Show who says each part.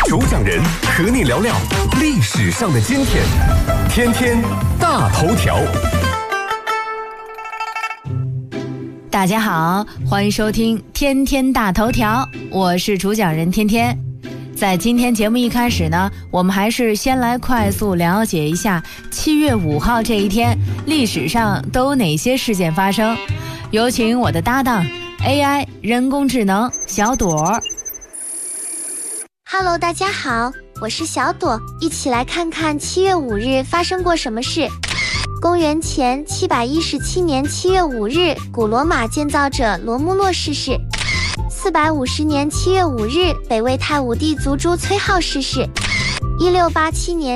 Speaker 1: 主讲人和你聊聊历史上的今天，天天大头条。
Speaker 2: 大家好，欢迎收听天天大头条，我是主讲人天天。在今天节目一开始呢，我们还是先来快速了解一下7月5号这一天历史上都有哪些事件发生。有请我的搭档 AI 人工智能小朵。
Speaker 3: Hello， 大家好，我是小朵，一起来看看7月5日发生过什么事。公元前717年7月5日，古罗马建造者罗穆洛逝世。450年7月5日，北魏太武帝族朱崔浩逝世。1687年